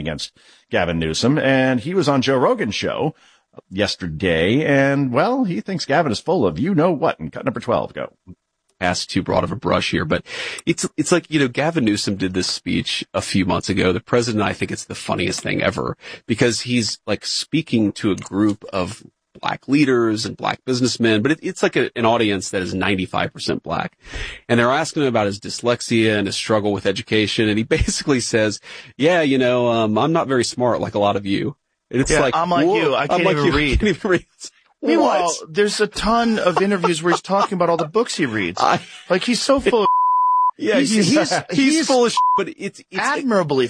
against Gavin Newsom, and he was on Joe Rogan's show yesterday, and, well, he thinks Gavin is full of you-know-what, and cut number 12, go. Asked too broad of a brush here, but it's like, Gavin Newsom did this speech a few months ago. The president, I think it's the funniest thing ever, because he's like speaking to a group of black leaders and black businessmen, but it's like an audience that is 95% black. And they're asking him about his dyslexia and his struggle with education. And he basically says, yeah, I'm not very smart like a lot of you. And it's like, I'm like you. I can't even read. Meanwhile, there's a ton of interviews where he's talking about all the books he reads. He's so full of yeah, he's full of but it's admirably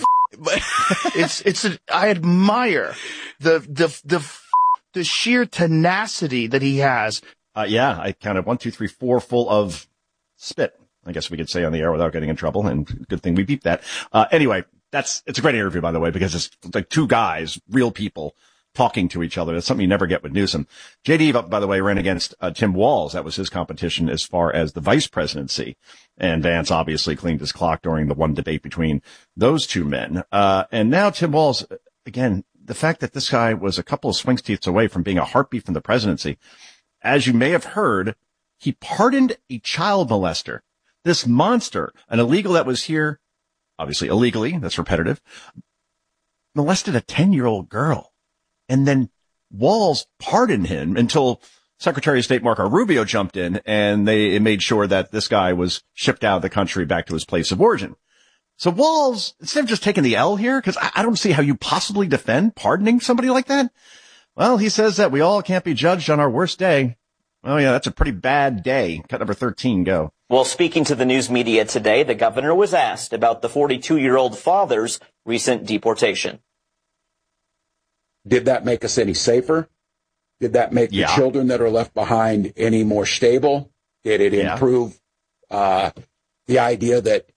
I admire the sheer tenacity that he has. I counted 1, 2, 3, 4 full of spit, I guess we could say on the air without getting in trouble, and good thing we beeped that. Anyway, it's a great interview, by the way, because it's like two guys, real people, talking to each other. That's something you never get with Newsom. JD, by the way, ran against Tim Walz. That was his competition as far as the vice presidency. And Vance obviously cleaned his clock during the one debate between those two men. And now Tim Walz, again, the fact that this guy was a couple of swing states away from being a heartbeat from the presidency, as you may have heard, he pardoned a child molester. This monster, an illegal that was here, obviously illegally, that's repetitive, molested a 10-year-old girl. And then Walz pardoned him until Secretary of State Marco Rubio jumped in, and they made sure that this guy was shipped out of the country back to his place of origin. So Walz, instead of just taking the L here, because I don't see how you possibly defend pardoning somebody like that. Well, he says that we all can't be judged on our worst day. Oh, yeah, that's a pretty bad day. Cut number 13, go. Well, speaking to the news media today, the governor was asked about the 42-year-old father's recent deportation. Did that make us any safer? Did that make the children that are left behind any more stable? Did it improve the idea that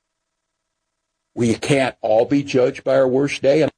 we can't all be judged by our worst day?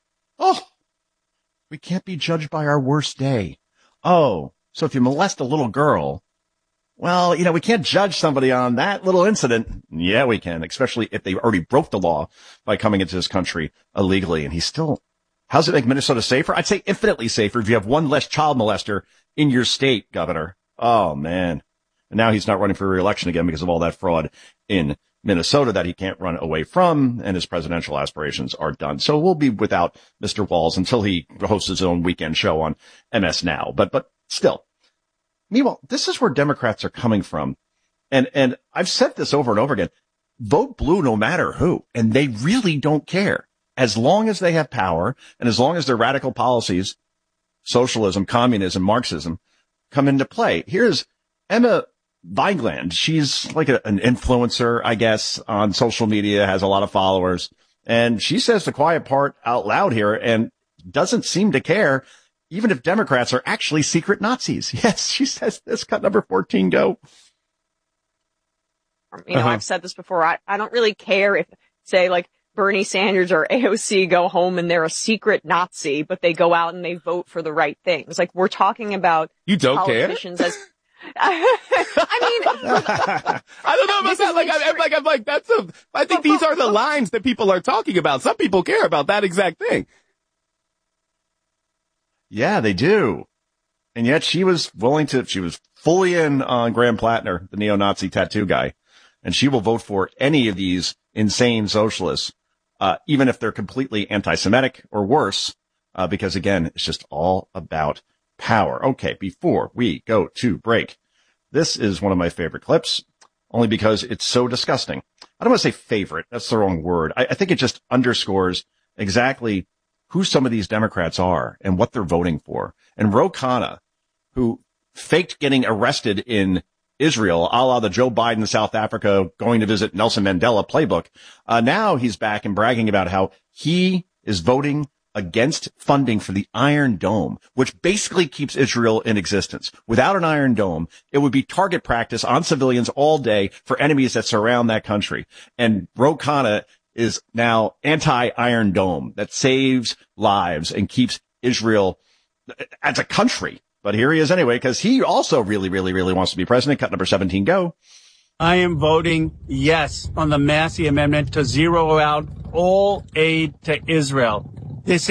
We can't be judged by our worst day. Oh, so if you molest a little girl, well, we can't judge somebody on that little incident. Yeah, we can, especially if they already broke the law by coming into this country illegally. And he's still, how's it make Minnesota safer? I'd say infinitely safer if you have one less child molester in your state, Governor. Oh, man. And now he's not running for re-election again because of all that fraud in Minnesota that he can't run away from, and his presidential aspirations are done. So we'll be without Mr. Walz until he hosts his own weekend show on MS Now. But still. Meanwhile, this is where Democrats are coming from. And I've said this over and over again. Vote blue no matter who. And they really don't care. As long as they have power and as long as their radical policies, socialism, communism, Marxism, come into play. Here's Emma Vigeland. She's like an influencer, I guess, on social media, has a lot of followers. And she says the quiet part out loud here and doesn't seem to care, even if Democrats are actually secret Nazis. Yes, she says this. Cut number 14, go. I've said this before. I don't really care if, say, like, Bernie Sanders or AOC go home and they're a secret Nazi, but they go out and they vote for the right things. Like, we're talking about you don't politicians care? As I don't know about that. I think these are the lines that people are talking about. Some people care about that exact thing. Yeah, they do. And yet she was fully in on Graham Plattner, the neo-Nazi tattoo guy. And she will vote for any of these insane socialists, even if they're completely anti-Semitic or worse, because again, it's just all about power. Okay, before we go to break, this is one of my favorite clips, only because it's so disgusting. I don't want to say favorite. That's the wrong word. I think it just underscores exactly who some of these Democrats are and what they're voting for. And Ro Khanna, who faked getting arrested in Israel, a la the Joe Biden South Africa going to visit Nelson Mandela playbook. Now he's back and bragging about how he is voting against funding for the Iron Dome, which basically keeps Israel in existence. Without an Iron Dome, it would be target practice on civilians all day for enemies that surround that country. And Ro Khanna is now anti-Iron Dome that saves lives and keeps Israel as a country. But here he is anyway, because he also really, really, really wants to be president. Cut number 17, go. I am voting yes on the Massey Amendment to zero out all aid to Israel.